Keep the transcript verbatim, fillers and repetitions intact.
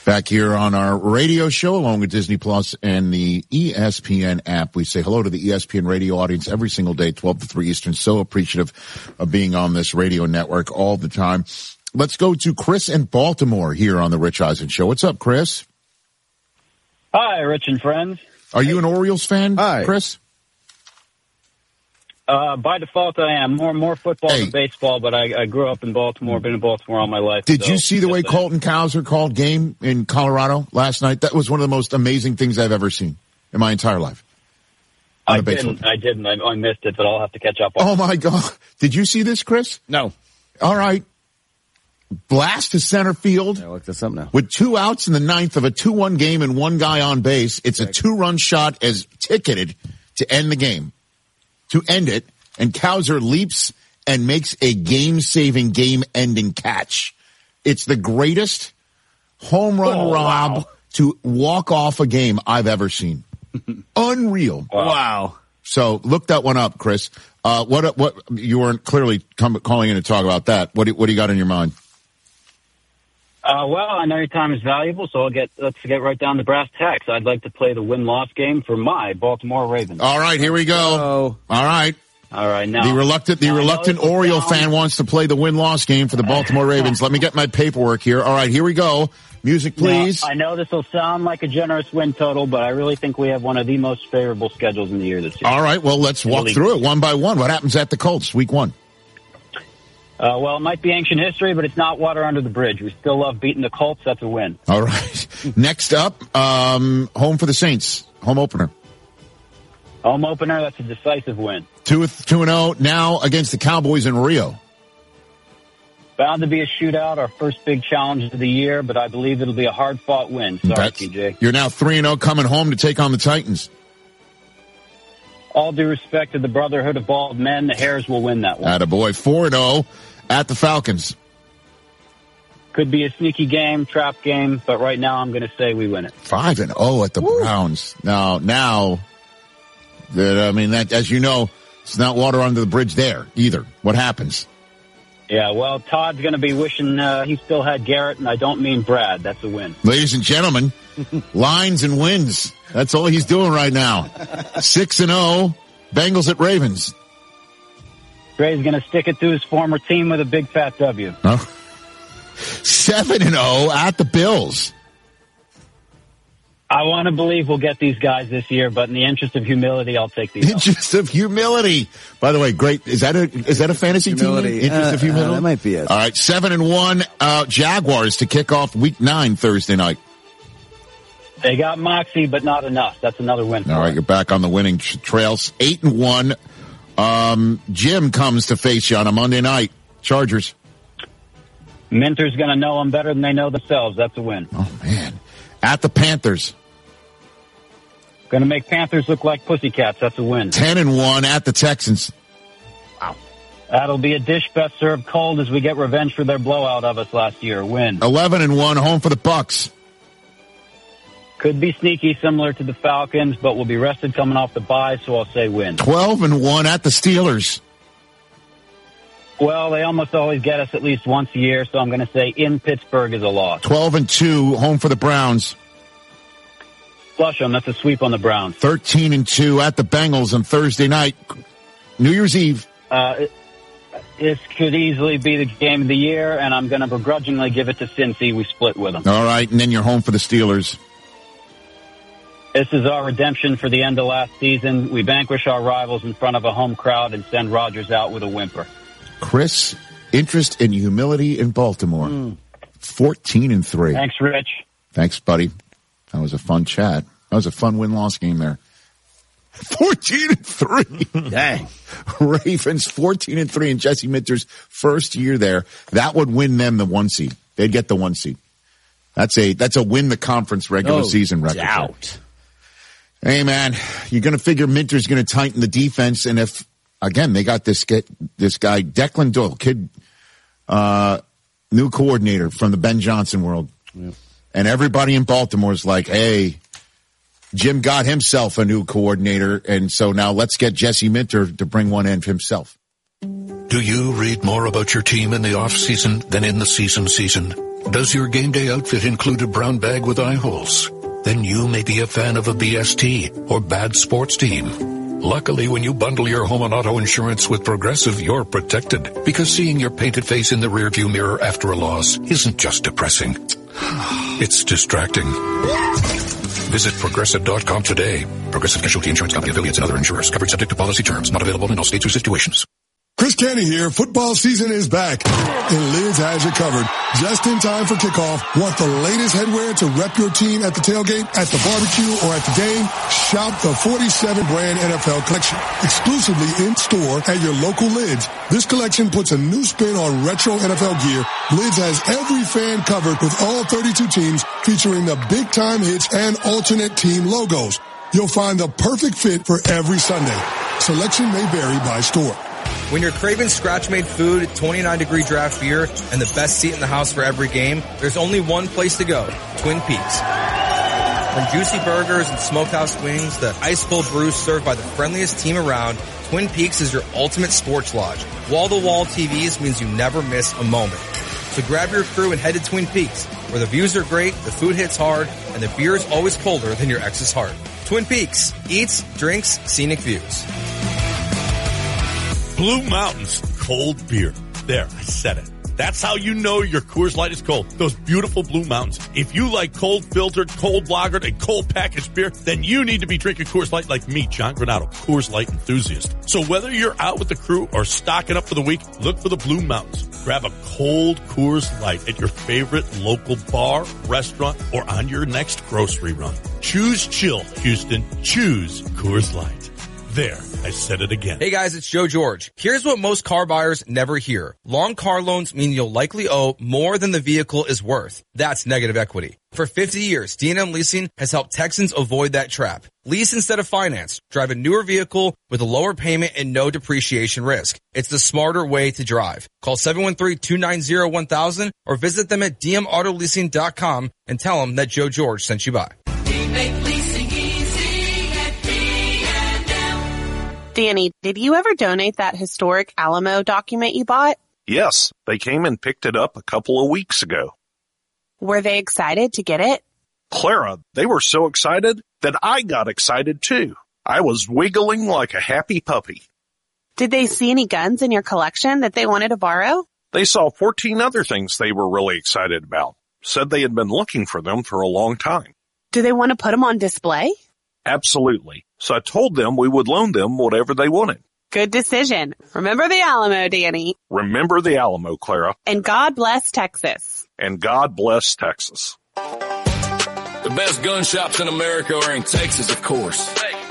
Back here on our radio show, along with Disney Plus and the E S P N app. We say hello to the E S P N radio audience every single day, twelve to three Eastern. So appreciative of being on this radio network all the time. Let's go to Chris in Baltimore here on the Rich Eisen Show. What's up, Chris? Hi, Rich and friends. Are you an Orioles fan, Hi. Chris? Uh, by default, I am. More more football Hey. than baseball, but I, I grew up in Baltimore, been in Baltimore all my life. Did so you see the way that's it. Colton Cowser called game in Colorado last night? That was one of the most amazing things I've ever seen in my entire life. On I a baseball didn't. I didn't. I, I missed it, but I'll have to catch up on Oh, my God. Did you see this, Chris? No. All right. Blast to center field. I looked this up now. With two outs in the ninth of a two one game and one guy on base. It's a two-run shot as ticketed to end the game. To end it. And Cowser leaps and makes a game-saving, game-ending catch. It's the greatest home run Oh, rob wow. to walk off a game I've ever seen. Unreal. Wow. Wow. So look that one up, Chris. Uh, what, what, you weren't clearly come, calling in to talk about that. What do, what do you got in your mind? Uh, well, I know your time is valuable, so I'll get let's get right down to brass tacks. I'd like to play the win-loss game for my Baltimore Ravens. All right, here we go. Oh. All right. All right, now The reluctant, the now I know reluctant this will Oriole sound- fan wants to play the win-loss game for the Baltimore Ravens. Let me get my paperwork here. All right, here we go. Music, please. Now, I know this will sound like a generous win total, but I really think we have one of the most favorable schedules in the year this year. All right, well, let's walk league. through it one by one. What happens at the Colts, week one? Uh, well, it might be ancient history, but it's not water under the bridge. We still love beating the Colts. That's a win. All right. Next up, um, home for the Saints, home opener. Home opener, that's a decisive win. Two, two and oh now against the Cowboys in Rio. Bound to be a shootout, our first big challenge of the year, but I believe it'll be a hard-fought win. Sorry, That's- T J. You're now three and oh coming home to take on the Titans. All due respect to the Brotherhood of Bald Men, the Hares will win that one. Attaboy. four and oh at the Falcons. Could be a sneaky game, trap game, but right now I'm going to say we win it. five and oh at the Browns. Now, now, that I mean, that as you know, it's not water under the bridge there either. What happens? Yeah, well, Todd's going to be wishing uh, he still had Garrett, and I don't mean Brad. That's a win. Ladies and gentlemen, lines and wins. That's all he's doing right now. six and oh, Bengals at Ravens. Dre's going to stick it to his former team with a big fat W. Huh? seven and oh at the Bills. I want to believe we'll get these guys this year, but in the interest of humility, I'll take these. Interest of humility. By the way, great. Is that a is that a fantasy Humility. team? Interest Uh, of humility. uh, that might be it. All right, seven and one. Uh, Jaguars to kick off Week Nine Thursday night. They got moxie, but not enough. That's another win. for All right, them. you're back on the winning tr- trails. Eight and one. Um, Jim comes to face you on a Monday night. Chargers. Minter's going to know them better than they know themselves. That's a win. Oh man, at the Panthers. Going to make Panthers look like pussycats. That's a win. Ten and one at the Texans. That'll be a dish best served cold as we get revenge for their blowout of us last year. Win. Eleven and one. Home for the Bucks. Could be sneaky, similar to the Falcons, but we'll be rested coming off the bye, so I'll say win. Twelve and one at the Steelers. Well, they almost always get us at least once a year, so I'm going to say in Pittsburgh is a loss. Twelve and two. Home for the Browns. Flush them. That's a sweep on the Browns. Thirteen and two at the Bengals on Thursday night. New Year's Eve. Uh, it, this could easily be the game of the year, and I'm going to begrudgingly give it to Cincy. We split with them. All right, and then you're home for the Steelers. This is our redemption for the end of last season. We vanquish our rivals in front of a home crowd and send Rodgers out with a whimper. Chris, interest in humility in Baltimore. Mm. Fourteen and three. Thanks, Rich. Thanks, buddy. That was a fun chat. That was a fun win-loss game there. Fourteen and three. Dang. Ravens fourteen and three in Jesse Minter's first year there. That would win them the one seed. They'd get the one seed. That's a that's a win the conference regular No season record. doubt. Hey man, you're going to figure Minter's going to tighten the defense, and if again they got this get this guy Declan Doyle, kid, uh, new coordinator from the Ben Johnson world, Yeah. and everybody in Baltimore is like, hey, Jim got himself a new coordinator, and so now let's get Jesse Minter to bring one in himself. Do you read more about your team in the off-season than in the season season? Does your game day outfit include a brown bag with eye holes? Then you may be a fan of a B S T or bad sports team. Luckily, when you bundle your home and auto insurance with Progressive, you're protected, because seeing your painted face in the rearview mirror after a loss isn't just depressing. It's distracting. Visit Progressive dot com today. Progressive Casualty Insurance Company affiliates and other insurers. Coverage subject to policy terms. Not available in all states or situations. Chris Canty here. Football season is back, and Lids has you covered. Just in time for kickoff. Want the latest headwear to rep your team at the tailgate, at the barbecue, or at the game? Shop the forty-seven brand N F L collection, exclusively in store at your local Lids. This collection puts a new spin on retro N F L gear. Lids has every fan covered with all thirty-two teams, featuring the big time hits and alternate team logos. You'll find the perfect fit for every Sunday. Selection may vary by store. When you're craving scratch-made food, twenty-nine degree draft beer, and the best seat in the house for every game, there's only one place to go, Twin Peaks. From juicy burgers and smokehouse wings to ice-cold brews served by the friendliest team around, Twin Peaks is your ultimate sports lodge. Wall-to-wall T Vs means you never miss a moment. So grab your crew and head to Twin Peaks, where the views are great, the food hits hard, and the beer is always colder than your ex's heart. Twin Peaks. Eats, drinks, scenic views. Blue Mountains cold beer. There, I said it. That's how you know your Coors Light is cold. Those beautiful Blue Mountains. If you like cold filtered, cold lagered, and cold packaged beer, then you need to be drinking Coors Light like me, John Granado, Coors Light enthusiast. So whether you're out with the crew or stocking up for the week, look for the Blue Mountains. Grab a cold Coors Light at your favorite local bar, restaurant, or on your next grocery run. Choose chill, Houston. Choose Coors Light. There, I said it again. Hey guys, it's Joe George. Here's what most car buyers never hear. Long car loans mean you'll likely owe more than the vehicle is worth. That's negative equity. For fifty years, D and M Leasing has helped Texans avoid that trap. Lease instead of finance. Drive a newer vehicle with a lower payment and no depreciation risk. It's the smarter way to drive. Call seven one three, two nine zero, one thousand or visit them at d m auto leasing dot com and tell them that Joe George sent you by. We make leasing easy at D and M. Danny, did you ever donate that historic Alamo document you bought? Yes, they came and picked it up a couple of weeks ago. Were they excited to get it? Clara, they were so excited that I got excited too. I was wiggling like a happy puppy. Did they see any guns in your collection that they wanted to borrow? They saw fourteen other things they were really excited about. Said they had been looking for them for a long time. Do they want to put them on display? Absolutely. So I told them we would loan them whatever they wanted. Good decision. Remember the Alamo, Danny. Remember the Alamo, Clara. And God bless Texas. And God bless Texas. The best gun shops in America are in Texas, of course.